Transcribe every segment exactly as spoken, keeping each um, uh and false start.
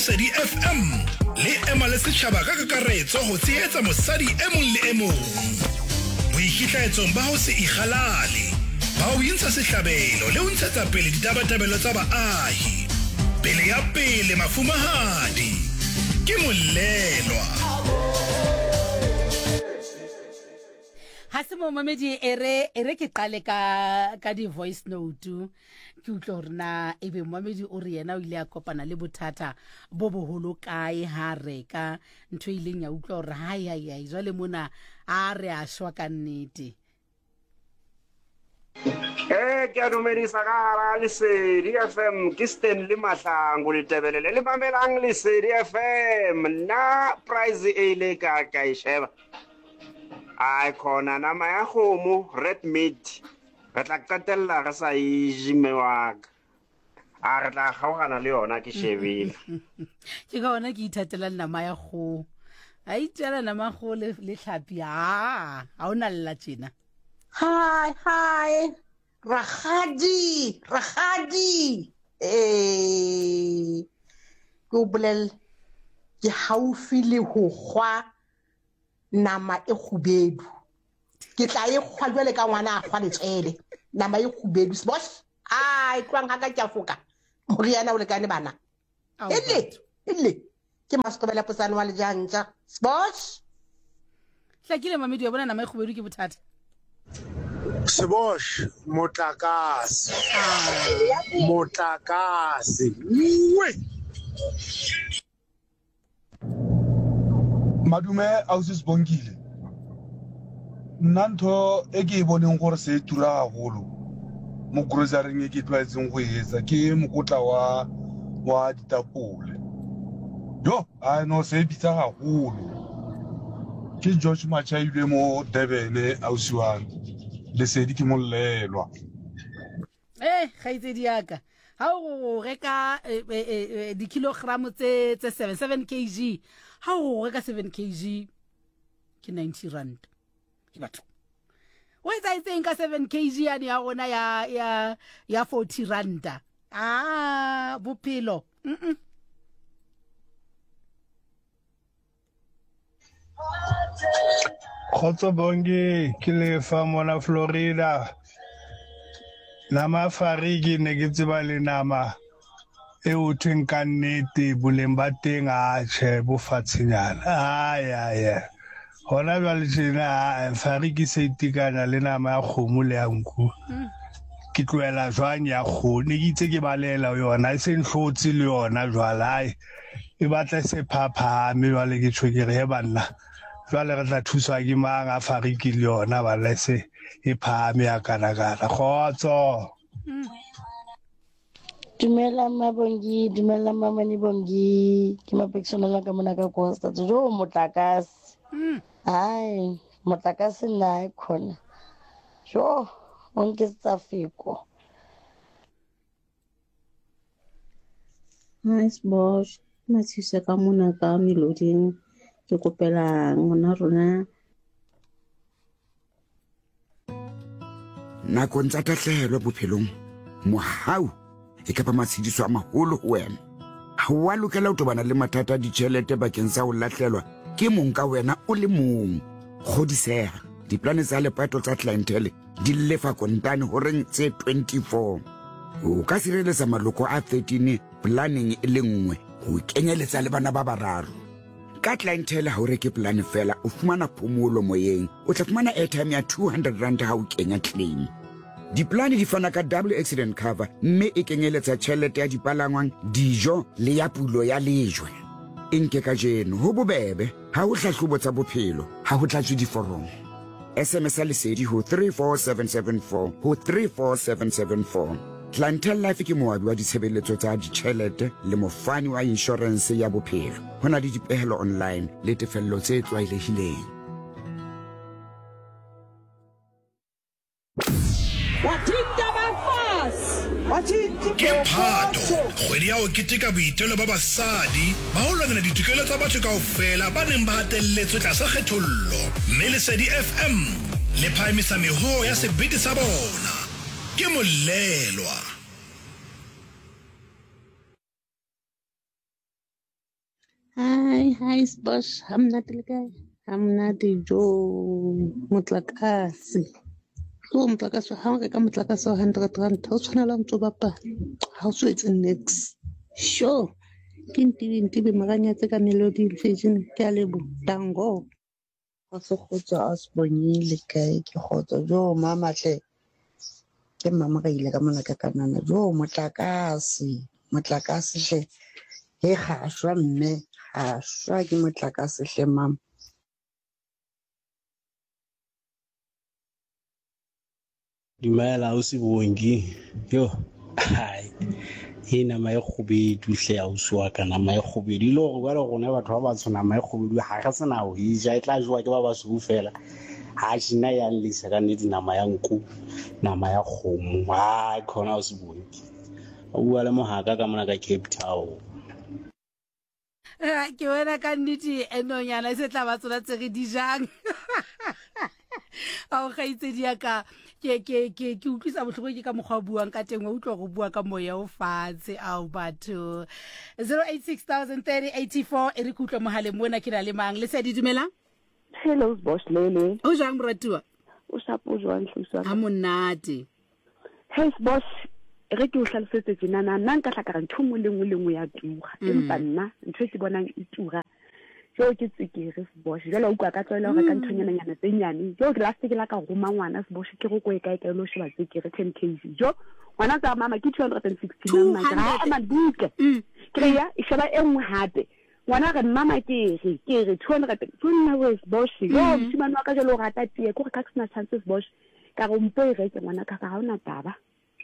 Lesedi F M le ema le setjhaba ka kakaretso ho tshehetsa mosadi e mong le e mong. Boikitlaetsong ba ho se ikgalale, ba ho intsha sehlabelo le ho ntshetsa pele ditabatabelo tsa baahi. Pele ya pele mafumahadi ke Molelwa. Hase mo mamedi ere ere ke qale ka ka di voice note ke utlwa hore na ebe mamedi o re yena o ile a kopana le bothata bo boholo kae ha reka ntho ileng ya utlwa hore hai hai hai jwale mona a re a shwa ka nnete. Eh ke a dumedisa ka hara Lesedi F M ke Stanley Mahlangu le tebelele le mamelang Lesedi F M na price e ile ka ka e sheba. Ai khona nama ya khomo red meat re tla katella re sa ije mewaka a re tla kgaogana le yona ke shebile ke ka ona ke ithatela nama ya kho a itela nama kho le le hlapi a ha ona lla tjena. Hi hi Rahadi Rahadi eh go bolel ke haufi le ho khwa nama e khubedu ke tla e khwa jwale ka ngwana a khwa letsele nama e khubedu boss ai twang ha ka tjafoka moriana o le kane bana ile ile ke maskobela posane wa le janja boss hlakile mamedi wa bona nama e khubedu ke bothata Sebosh motlakase motlakase we Madume ausi Sibongile nnantho e ke boneng gore se tura haholo mo grocery e ke tlwaetseng go etsa ke mokotla wa wa ditapole yo a no se bitsa haholo ke George Machaile mo Durban ausi wa Lesedi ke Molelwa. Eh khaitsedi yaka ha o reka di kilogram tse tse seven seven kilograms ha o reka seven kilograms ke ninety rand ke batho o etsa itseng ka seven kilograms yani ya rona ya ya ya forty rand ah bophelo mm Khotso bongi ke le fa mona Florida nama fariki ne ke tseba le nama e o theng ka nnete boleng ba teng a che bo fatshenyana ai ai hona jwale tsena fariki se itikana le nama ya kgomo le ya nku ke tloela jwang ya kgone ke itse ke balela yona e se nhlotse le yona jwala ai e batla se phapha me jwale ke tshwe ke re banna jwale re tla thuswa ke mang a fariki le yona ba lese e phame ya kana kana khotso. Dumela mabongi dumela mamani bongi ke mapexonela ka mona ka Costa jo motlakase ai motlakase na khona jo onke tsa fiko. Nice boss matsise ka mona ka meloding ke kopela ngona rona na kontsa tahlelo bophelong mohau e ka ba matshidiso a maholo ho wena ha wa lokela ho tobana le mathata di tšhelete bakeng sa ho lahlelwa ke mong ka wena o le mong godiseha diplane tsa lepato tsa clientele di lefa kontane ho reng tse twenty-four o ka sireletsa maloko a thirteen planning e le nngwe ho kenyeletsa le bana ba bararo ka clientele ha o reke plan fela o fumana phomolo moyeng o tla fumana airtime ya two hundred rand ha o kenya claim. Diplane di fana ka double accident cover mme e kenyeletsa tšhelete ya dipalangwang dijo le ya pulo ya lejwe e nke ka jeno ho bobebe ha o hlahlobo tsa bophelo ha ho tlatswe diforomo S M S a Lesedi ho three four seven seven four ho three four seven seven four. Clientele Life ke moabi wa ditshebeletso tsa ditšhelete le mofani wa insurance ya bophelo ho na le dipehelo online le tefello tse tlwaelehileng. Ke Phato kgwedi ya ho keteka boitelo ba basadi ba ho lwanela ditokelo tsa batho kaofela ba neng ba hatelletswe tlasa kgethollo mme Lesedi F M le phahamisa meho ya sebete sa bona ke Molelwa. Hi, hi, Boss. I'm not the guy. I'm not the Joe Mutlakasi. So Mutlakasi, how I come Mutlakasi one hundred rand. How soon along to Papa? How so it's next? Sure. Kinti Kinti Maranya take a melody vision Calibu. Tango. Also, Hoja Osboni, Lika, Hoto, Joe, Mama, ke mama ka ile ka mona ka kanana jo Motlakasi Motlakasi hle he ga shwa mme ha shwa ke Motlakasi hle mama Dumela o se bongi yo hai ina mai khubedu hle ya uswa kana mai khubedu lo go ba gona batho ba ba tsona mai khubedu ha ga tsena o ija itla jwa ke ba ba su fela ha shina ya lisa ka nedi nama ya nku nama ya khomo ha khona o se bongi o bua le mohaka ka mona ka Cape Town eh ke wena ka nnete enonyana se tla ba tsona tsere dijang a o gaitse dia ka ke ke ke ke utlwisa botlhoko ke ka mogwa buang ka teng wa utlwa go bua ka moya o fatshe a batho zero eight six zero three zero eight four e re kutlwa mohale mona ke na le mang le se di dumela. Hello boss Lele. O jang moratuwa? O sa po jwang hlosa. Ha monate. Hey boss, re ke o hlalosetse tsenana nna nka tla ka re ntho mo lengwe lengwe ya tura. Empa nna ntho se bonang e tura. Jo ke tsikere boss. Jalo o ka ka tswela re ka nthonyana nyana tse nyane. Jo ke last ke la ka roma ngwana boss ke go go e kae kae lo sheba tsikere ten kilograms. Jo ngwana tsa mama ke two hundred sixty nine ma ga mabuke. Kreya e sheba e nngwe hape. Wana re mama ke re ke re two hundred twenty hours boss yo simane wa ka jalo rata tie go ka tsena chances boss ka go mpo e reke ngwana ka ka ha ona taba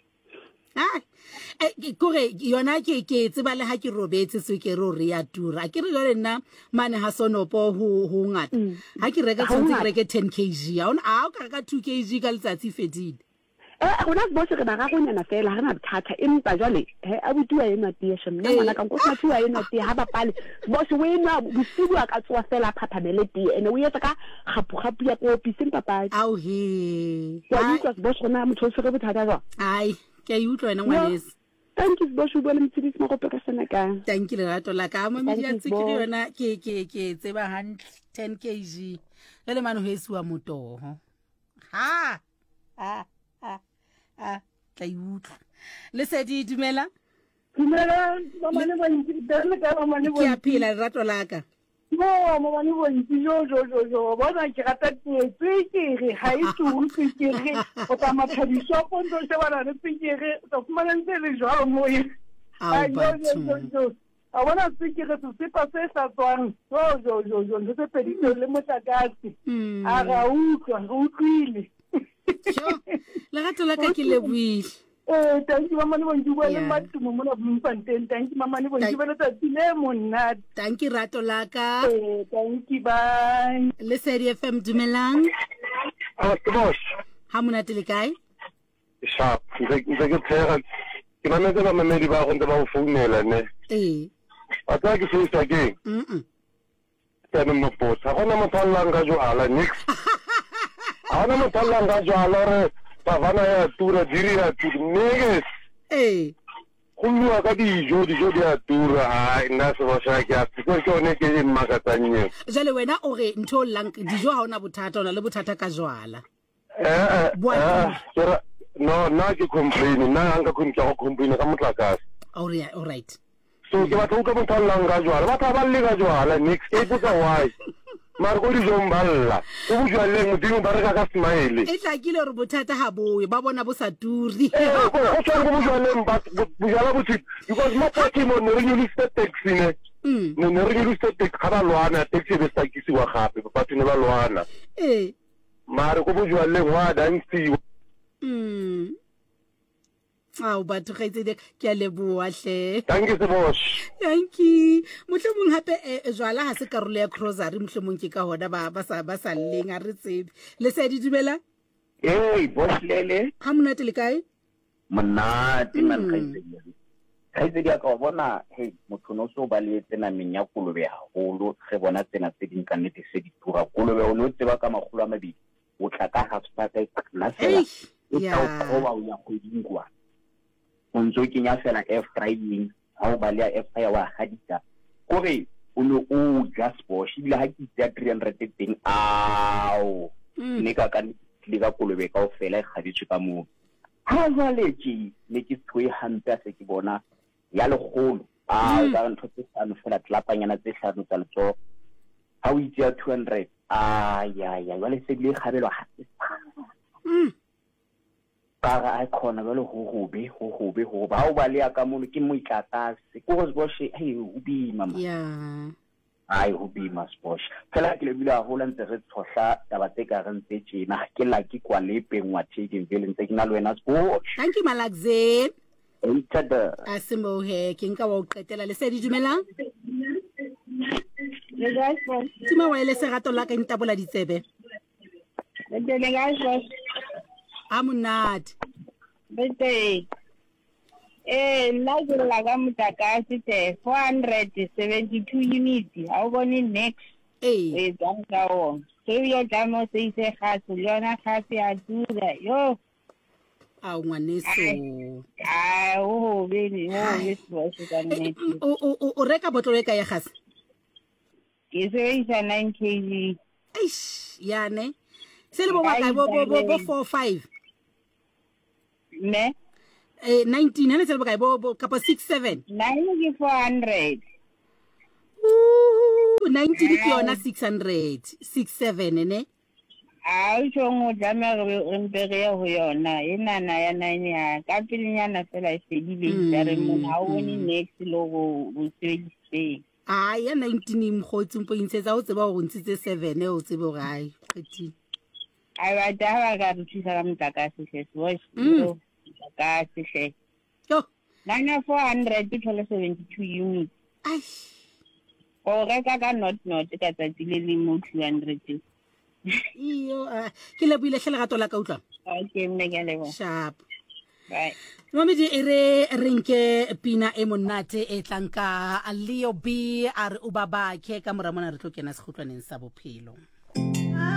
ah e kore yona ke ke tseba le ha ke robetse se ke ro re ya tura ke re le nna mane ha sonopo ho ho ngata ha ke reka tsontse ke reke ten kilograms ya ona a o ka ka two kilograms ka letsatsi fedile eh ona boss re ba ga go nyana fela ha na bothata empa jwale he a butua yena tie sham nna ngwana ka go sa tua yena tie ha ba pale boss we na bosibu a ka tswa fela phaphamele tie ene o yetsa ka gapu gapu ya kopi simpa pa au he wa utlwa boss gona motho se re bothata jwa ai ke a utlwa ena ngwanese thank you boss o bole mtsidisi mo go peka sana ka thank you lerato la ka mo media tsikiri yona ke ke ke tseba hand ten kilograms le le mano hesiwa motoho ha ha ha ah tla iutlwa le se di dumela dumela mama ne ba ntse le ka mama ne bo ke a phela lerato la ka no mama ne bo ntse jo jo jo jo bona ke rata tsikere ha e tu tsikere o ta mathadiso a pondo se bana le tsikere o fumana ntse le jwalo mo e ai jo jo jo a bona tsikere se se pase sa tswang jo jo jo jo ntse pedito le Motlakasi a ga utlwa utlwile la gato la ka ke lebuile eh thank you mama ne bonji bua le matumo mona Bloemfontein thank you mama ne bonji bua tsa tsile monna thank you rato la ka eh thank you bye le Sedi F M dumelang ah boss ha monate le kae sharp nze ke tsera ke mametse ba mamedi ba go ntse ba go founela ne eh a tsa ke se sa ke mm tena mo boss ha gona mothallang ka jwala nix ana mo tallanga jwala re bavana ya tura diri ya turneges eh khulwa ka dijo dijo dia tura ha ina se ba sha ke a tso ke one ke le makatsanye jale wena o re ntho lang dijo ha ona bothata ona le bothata ka jwala eh eh kera no na ke complain na anga kun ka complain ka Motlakasi all right all right so ke batho ka motallanga jwala ba tla ba le ka jwala next e botsa why mara go dijo mballa o bujwa le modimo ba reka ka smile e tla kile re bothata ha boe ba bona bo sa turi eh o tswa go bujwa le mba bujala botsi because mo party mo ne re list taxi ne ne ne re list taxi ka ba lwana taxi be takisi wa gape ba batho ne ba lwana eh mara go bujwa le wa dansi mm Au batho ga itse ke a leboa hle thank you so much thank you mohlomong hape jwala ha se karolo ya grocery mohlomong ke ka hoda ba ba sa ba sa leng a re tsebe le se di dumela hey boss Lele ha monate le kae monate man ga itse ga itse dia ka bona hey motho no so ba le tsena menya kolobe haholo ge bona tsena tse ding ka nnete se di tura kolobe o no tseba ka magolo a mabedi o tla ka half star ka nna fela o tla o ba o ya go dingwa onzo ke nya fela air frying ha o ba le air fryer wa hadisa gore o ne o ja Sbosh ebile ha ke itse three hundred teng ao ne ka ka le ka kolobe ka ofela e kgaditswe ka moo ha jwale ke ne ke tshwe hampe a se ke bona ya legolo a ka ntho tse hlano fela tlapanyana tse hlano tsa letso ha o itse ya two hundred a ya ya jwale se le kgabelwa ha mm para a khona jwale ho hobe ho hobe ho ba o ba le ka mono ke mo itlatase ko go Sbosh hey o bima ma yeah ai ho bima Sbosh fela ke le bila ho lantse re tsohla taba tse ka re ntse tjena ke la ke kwa lepeng wa taking vele ntse ke na le wena Sbosh thank you Malakze Eitada Asimbo he ke nka wa o qetela le se di dumelang le guys Sbosh tima wa ile serato la ka ntabola ditsebe le le guys Sbosh amunat bete eh la ke la ka motlakase te four hundred seventy-two units ha o bone next eh e tsang ka o se yo damo se ise khatso yona khatsi a dura yo a ngwaneso a o bene o Sbosh ka nne o o o reka botlo e ka ya gase ke se isa nine kg eish yane se le bo ba bo bo bo four five ne eh nineteen ene se le bo bo bo kapa six seven nine ke four hundred ooh nineteen ke yona six hundred six seven ene a o tshongo jama re mpere ya ho yona ena na ya nine ya ka pilinyana fela e sedile ya re mona o bone next logo o tsebise a ya nineteen mkhotsi mpo intsetsa o tseba go ntshitse seven o tsebe go ai thirteen ai ba daba ka re thusa ka motlakase se Sbosh ka se se yo nine four hundred to seventy-two units ai o reka ka not not ka tsatsi le le mo two hundred iyo ke le buile hle legato la ka utla okay mme ke lebo sharp bye Mami di ere renke pina e monate e tlanka Leo B a re o babake ka moramona re tlo kena sekhutlwaneng sa bophelo